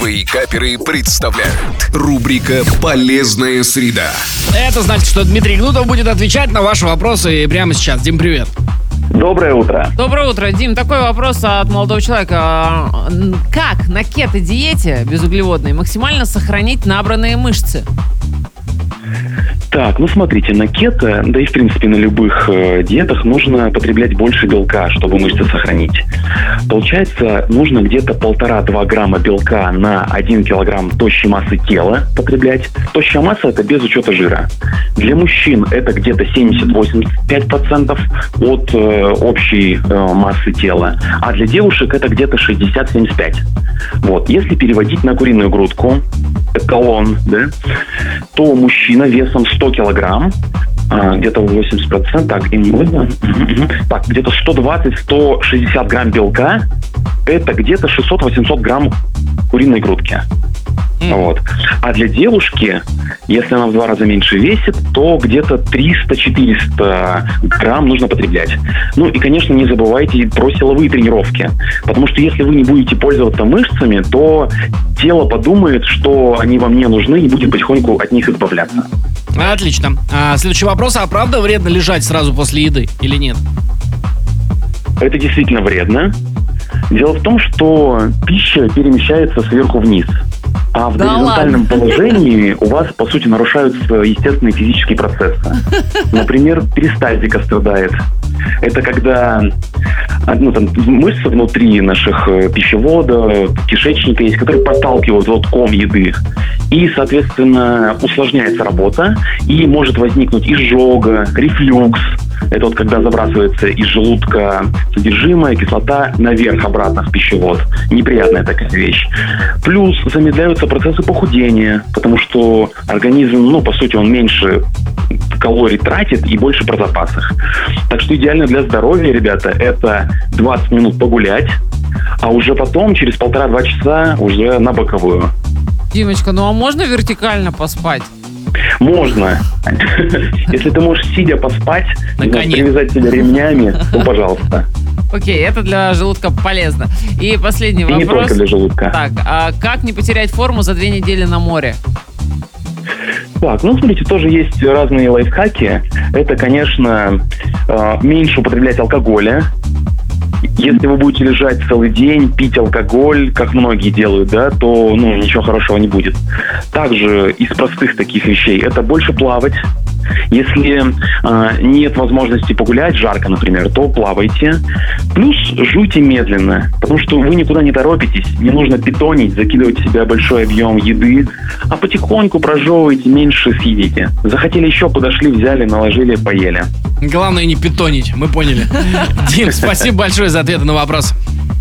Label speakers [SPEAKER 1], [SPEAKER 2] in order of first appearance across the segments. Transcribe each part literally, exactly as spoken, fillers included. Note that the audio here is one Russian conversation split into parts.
[SPEAKER 1] Вейкаперы представляют. Рубрика «Полезная среда».
[SPEAKER 2] Это значит, что Дмитрий Гнутов будет отвечать на ваши вопросы прямо сейчас. Дим, привет.
[SPEAKER 3] Доброе утро.
[SPEAKER 4] Доброе утро, Дим. Такой вопрос от молодого человека. Как на кето-диете безуглеводной максимально сохранить набранные мышцы?
[SPEAKER 3] Так, ну смотрите, на кето, да и в принципе на любых э, диетах нужно потреблять больше белка, чтобы мышцы сохранить. Получается, нужно где-то полтора-два грамма белка на один килограмм тощей массы тела потреблять. Тощая масса — это без учета жира. Для мужчин это где-то семьдесят-восемьдесят пять процентов от э, общей э, массы тела, а для девушек это где-то шестьдесят-семьдесят пять процентов. Вот. Если переводить на куриную грудку, эталон, да, то мужчина весом сто килограмм, а, где-то восемьдесят процентов, так, и можно, так, где-то сто двадцать - сто шестьдесят грамм белка, это где-то шестьсот-восемьсот грамм куриной грудки. Вот. А для девушки, если она в два раза меньше весит, то где-то триста-четыреста грамм нужно потреблять. Ну и, конечно, не забывайте про силовые тренировки. Потому что если вы не будете пользоваться мышцами, то тело подумает, что они вам не нужны, и будет потихоньку от них избавляться.
[SPEAKER 2] Отлично. А следующий вопрос. А правда вредно лежать сразу после еды или нет?
[SPEAKER 3] Это действительно вредно. Дело в том, что пища перемещается сверху вниз. А в
[SPEAKER 4] Да
[SPEAKER 3] горизонтальном
[SPEAKER 4] ладно.
[SPEAKER 3] положении у вас, по сути, нарушаются естественные физические процессы. Например, перистальтика страдает. Это когда ну, там, мышцы внутри наших пищевода, кишечника есть, которые подталкивают вот ком еды. И, соответственно, усложняется работа, и может возникнуть изжога, рефлюкс. Это вот когда забрасывается из желудка содержимое, кислота наверх, обратно в пищевод. Неприятная такая вещь. Плюс замедляются процессы похудения, потому что организм, ну, по сути, он меньше калорий тратит и больше про запасах. Так что идеально для здоровья, ребята, это двадцать минут погулять, а уже потом, через полтора-два часа, уже на боковую.
[SPEAKER 4] Димочка, ну а можно вертикально поспать?
[SPEAKER 3] Можно. Если ты можешь сидя поспать,
[SPEAKER 2] На коне.
[SPEAKER 3] привязать себя ремнями, то пожалуйста.
[SPEAKER 4] Окей, это для желудка полезно. И последний
[SPEAKER 3] И не
[SPEAKER 4] вопрос.
[SPEAKER 3] только для желудка.
[SPEAKER 4] Так, а как не потерять форму за две недели на море?
[SPEAKER 3] Так, ну, смотрите, тоже есть разные лайфхаки. Это, конечно, э, меньше употреблять алкоголя. Если вы будете лежать целый день, пить алкоголь, как многие делают, да, то, ну, ничего хорошего не будет. Также из простых таких вещей это больше плавать. Если э, нет возможности погулять, жарко, например, то плавайте. Плюс жуйте медленно, потому что вы никуда не торопитесь, не нужно питонить, закидывать в себя большой объем еды, а потихоньку прожевывайте, меньше съедите. Захотели еще, подошли, взяли, наложили, поели.
[SPEAKER 2] Главное не питонить, мы поняли. Дим, спасибо большое за ответы на вопрос.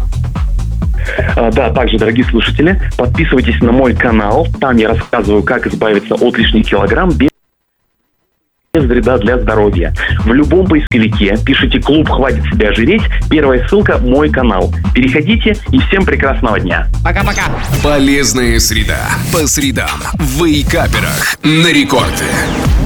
[SPEAKER 3] А, да, также, дорогие слушатели, подписывайтесь на мой канал. Там я рассказываю, как избавиться от лишних килограмм без без вреда для здоровья. В любом поисковике пишите «Клуб хватит себя ожиреть». Первая ссылка — мой канал. Переходите, и всем прекрасного дня.
[SPEAKER 4] Пока-пока.
[SPEAKER 1] Полезная среда. По средам в Вейкаперах на рекорде.